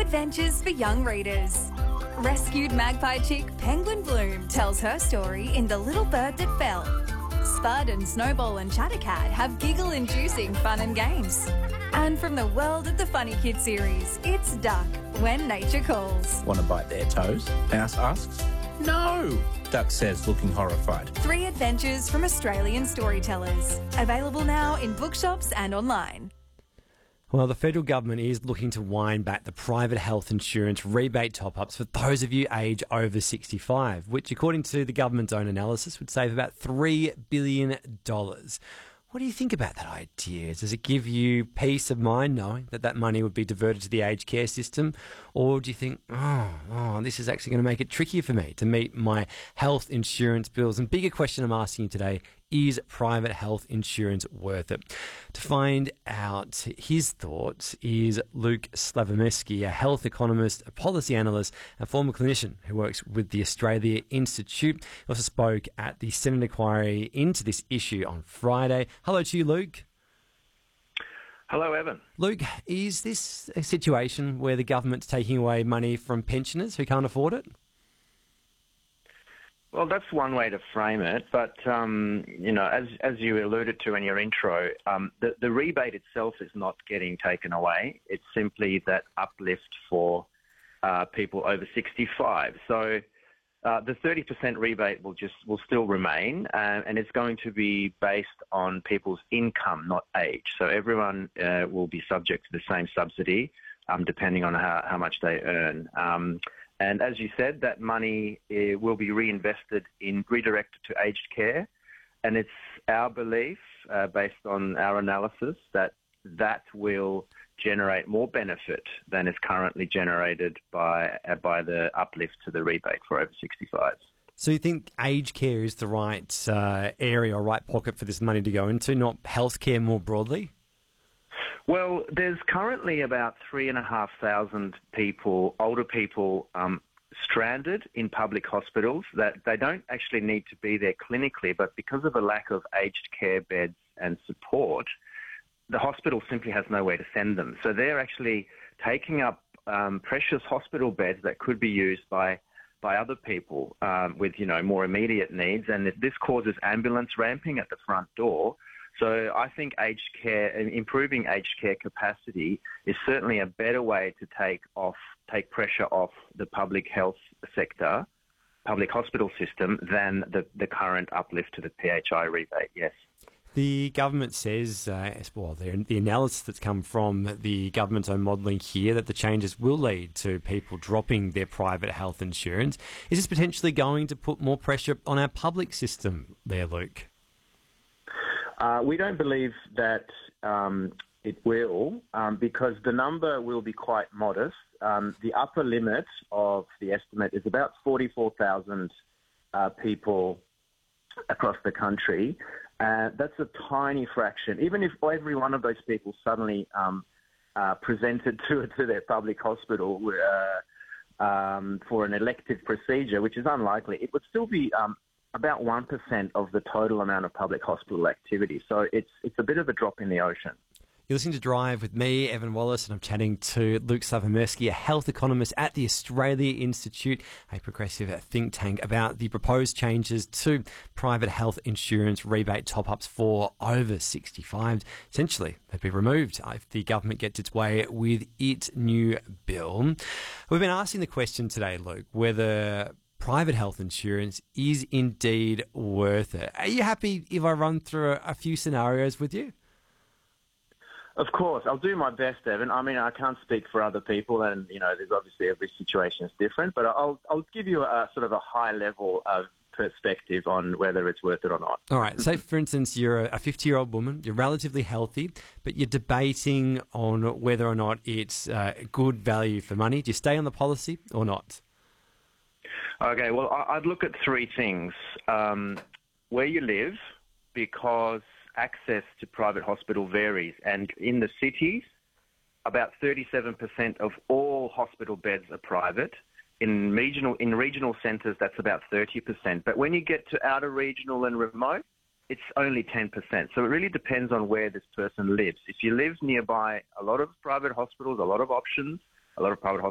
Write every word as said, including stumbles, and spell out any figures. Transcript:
adventures for young readers. Rescued magpie chick Penguin Bloom tells her story in The Little Bird That Fell. Spud and Snowball and Chattercat have giggle-inducing fun and games. And from the world of the Funny Kid series, it's Duck, When Nature Calls. Want to bite their toes? Mouse asks. No, Duck says, looking horrified. Three adventures from Australian storytellers. Available now in bookshops and online. Well, the federal government is looking to wind back the private health insurance rebate top-ups for those of you aged over sixty-five, which, according to the government's own analysis, would save about three billion dollars. What do you think about that idea? Does it give you peace of mind knowing that that money would be diverted to the aged care system? Or do you think, oh, oh, this is actually going to make it trickier for me to meet my health insurance bills? And bigger question I'm asking you today, is private health insurance worth it? To find out his thoughts is Luke Slavomirsky, a health economist, a policy analyst, and former clinician who works with the Australia Institute. He also spoke at the Senate inquiry into this issue on Friday. Hello to you, Luke. Hello, Evan. Luke, is this a situation where the government's taking away money from pensioners who can't afford it? Well, that's one way to frame it, but um, you know, as as you alluded to in your intro, um, the the rebate itself is not getting taken away. It's simply that uplift for uh, people over sixty-five. So uh, the thirty percent rebate will just will still remain, uh, and it's going to be based on people's income, not age. So everyone uh, will be subject to the same subsidy, um, depending on how, how much they earn. Um, And as you said, that money uh, will be reinvested in, redirected to aged care. And it's our belief, uh, based on our analysis, that that will generate more benefit than is currently generated by uh, by the uplift to the rebate for over sixty-fives. So you think aged care is the right uh, area or right pocket for this money to go into, not healthcare more broadly? Well, there's currently about three and a half thousand people, older people, um, stranded in public hospitals that they don't actually need to be there clinically, but because of a lack of aged care beds and support, the hospital simply has nowhere to send them. So they're actually taking up um, precious hospital beds that could be used by by other people um, with, you know, more immediate needs, and this causes ambulance ramping at the front door. So I think aged care, improving aged care capacity is certainly a better way to take off, take pressure off the public health sector, public hospital system, than the, the current uplift to the P H I rebate, yes. The government says, uh, well, the, the analysis that's come from the government's own modelling here, that the changes will lead to people dropping their private health insurance. Is this potentially going to put more pressure on our public system there, Luke? Uh, we don't believe that um, it will, um, because the number will be quite modest. Um, the upper limit of the estimate is about forty-four thousand uh, people across the country. Uh, that's a tiny fraction. Even if every one of those people suddenly um, uh, presented to, to their public hospital uh, um, for an elective procedure, which is unlikely, it would still be um, about one percent of the total amount of public hospital activity. So it's it's a bit of a drop in the ocean. You're listening to Drive with me, Evan Wallace, and I'm chatting to Luke Slavomirsky, a health economist at the Australia Institute, a progressive think tank, about the proposed changes to private health insurance rebate top-ups for over sixty-five. Essentially, they'd be removed if the government gets its way with its new bill. We've been asking the question today, Luke, whether private health insurance is indeed worth it. Are you happy if I run through a, a few scenarios with you? Of course, I'll do my best, Evan. I mean, I can't speak for other people, and you know, there's obviously every situation is different. But I'll I'll give you a sort of a high level of perspective on whether it's worth it or not. All right. Say, for instance, you're a fifty-year-old woman. You're relatively healthy, but you're debating on whether or not it's uh, good value for money. Do you stay on the policy or not? Okay. Well, I'd look at three things: um, where you live, because access to private hospital varies, and in the cities, about thirty-seven percent of all hospital beds are private. In regional in regional centres, that's about thirty percent. But when you get to outer regional and remote, it's only ten percent. So it really depends on where this person lives. If you live nearby a lot of private hospitals, a lot of options, a lot of private hospitals